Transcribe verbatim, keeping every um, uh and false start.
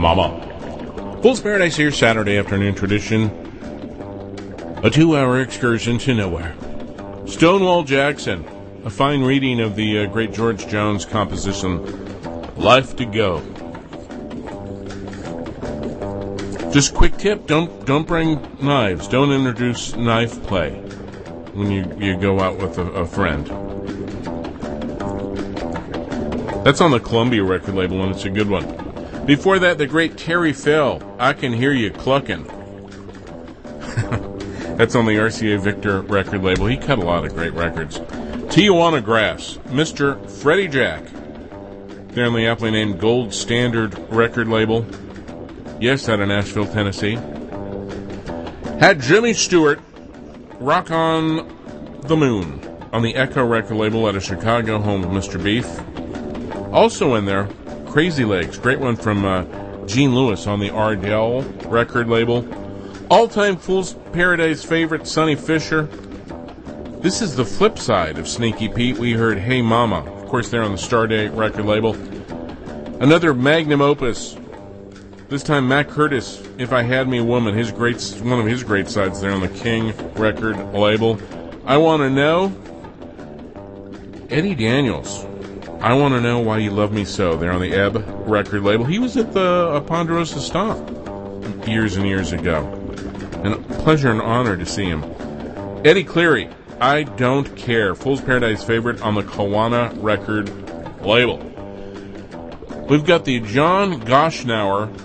Mama. Fool's Paradise here, Saturday afternoon tradition. A two-hour excursion to nowhere. Stonewall Jackson, a fine reading of the uh, great George Jones composition, Life to Go. Just quick tip, don't don't bring knives. Don't introduce knife play when you, you go out with a, a friend. That's on the Columbia record label, and it's a good one. Before that, the great Terry Fell, I Can Hear You Cluckin'. That's on the R C A Victor record label. He cut a lot of great records. Tijuana Grass, Mister Freddie Jack. They're on the aptly named Gold Standard record label. Yes, out of Nashville, Tennessee. Had Jimmy Stewart, Rock on the Moon, on the Echo record label out of Chicago, home of Mister Beef. Also in there, Crazy Legs, great one from uh, Gene Lewis on the Ardell record label. All-time Fool's Paradise favorite, Sonny Fisher. This is the flip side of Sneaky Pete. We heard Hey Mama. Of course, they're on the Stardate record label. Another magnum opus. This time, Matt Curtis, If I Had Me a Woman. His great, one of his great sides there on the King record label. I Want to Know. Eddie Daniels. I Want to Know Why You Love Me So. They're on the Ebb record label. He was at the uh, Ponderosa Stomp years and years ago. And a pleasure and honor to see him. Eddie Cleary, I Don't Care. Fool's Paradise favorite on the Kawana record label. We've got the John Goshnauer